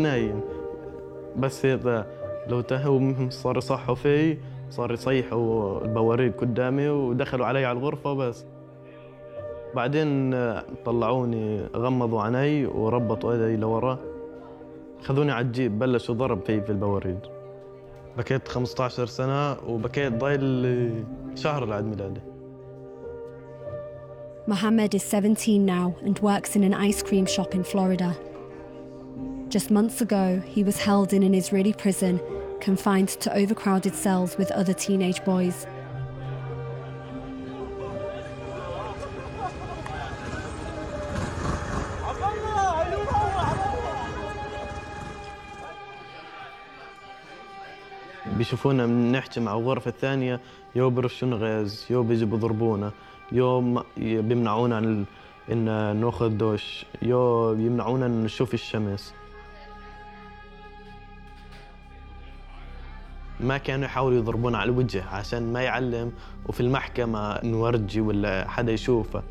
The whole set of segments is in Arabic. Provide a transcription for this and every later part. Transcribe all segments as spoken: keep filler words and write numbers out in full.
نايم، بس هذا لو تهوا صار يصحوا فيه، صار يصيحوا البواريد قدامي ودخلوا علي على الغرفة. بس بعدين طلعوني، غمضوا عيني وربطوا يدي لورا، خذوني على الجيب، بلشوا ضرب في في البواريد. بكيت خمسة عشر سنة وبكيت ضايل شهر لعيد ميلادي. Mohammed is seventeen now and works in an ice cream shop in Florida. Just months ago, he was held in an Israeli prison, confined to overcrowded cells with other teenage boys. بيشوفونا بنحكي مع الغرفة الثانية، يو برشون غاز، يو بيجي بضربونا، يو بيمنعونا عن إن ناخذ دوش، يو بيمنعونا إن نشوف الشمس. ما كانوا يحاولوا يضربونا على الوجه عشان ما يعلم، وفي المحكمة نورجي ولا حدا يشوفه.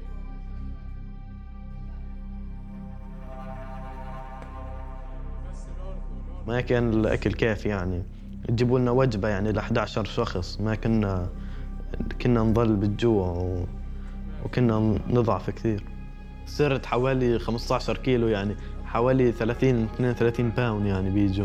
ما كان الأكل كافي، يعني يجيبوا لنا وجبة يعني ل أحد عشر شخص. ما كنا كنا نضل بالجوع و... وكنا نضعف كثير. صرت حوالي خمسة عشر كيلو، يعني حوالي ثلاثين اثنين وثلاثين باون يعني بيجوا.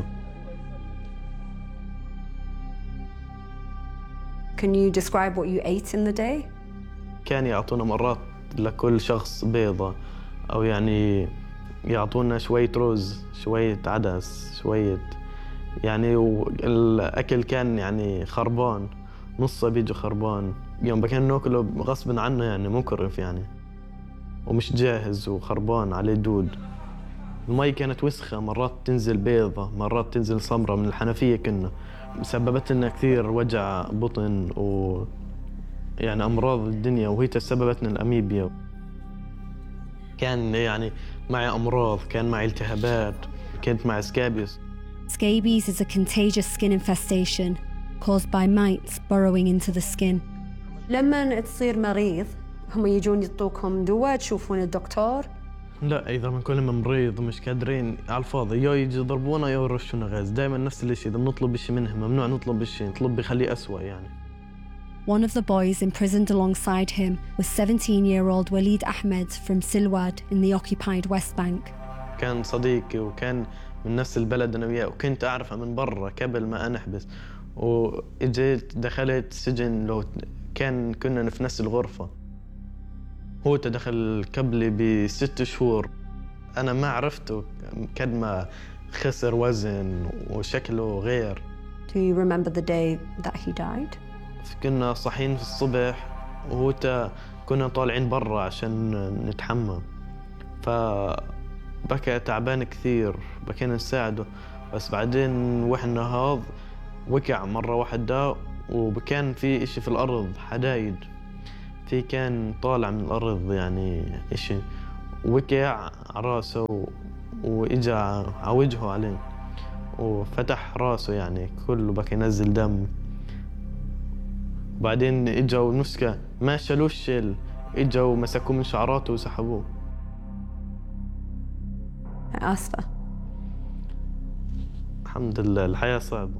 Can you describe what you ate in the day? كان يعطونا مرات لكل شخص بيضة، أو يعني يعطونا شوية رز، شوية عدس، شوية يعني. والأكل كان يعني خربان، نصه بيجي خربان. يوم بكان ناكله غصب عنه، يعني مكرف يعني، ومش جاهز وخربان عليه دود. المي كانت وسخة، مرات تنزل بيضة، مرات تنزل سمرة من الحنفية. كنا سببت لنا كثير وجع بطن و يعني أمراض الدنيا، وهي تسببت لنا الأميبيا. كان يعني معي أمراض، كان معي التهابات، كانت معي سكابيس. Scabies is a contagious skin infestation caused by mites burrowing into the skin. لما تصير مريض هم يجون يعطوكم دواء تشوفون الدكتور؟ لا، إذا بنكون مريض ومش قادرين على الفاضي، يا يجي يضربونا يا يرشونا غاز. دائما نفس الشيء، إذا بنطلب إشي منهم ممنوع نطلب إشي، نطلب بيخليه أسوأ يعني. One of the boys imprisoned alongside him was seventeen-year-old Walid Ahmed from Silwad in the occupied West Bank. كان صديقي وكان من نفس البلد أنا وياه، وكنت أعرفه من برا قبل ما أنحبس. وإجيت دخلت سجن، لو كان كنا في نفس الغرفة. هو تدخل قبلي بست شهور. أنا ما عرفته قد ما خسر وزن وشكله غير. Do you remember the day that he died? كنا صاحيين في الصبح، وهو كنا طالعين برا عشان نتحمم، فبكى تعبان كثير، بكينا نساعده. بس بعدين وحنا هذا وقع مرة واحدة، وكان في إشي في الأرض حدايد، في كان طالع من الأرض يعني إشي، وقع راسه وإجا على وجهه عليه، وفتح راسه يعني كله بكى ينزل دم. بعدين إجوا نسكة، ما شالوش شيل، إجوا مسكوه من شعراته وسحبوه. آسفة. الحمد لله، الحياة صعبة.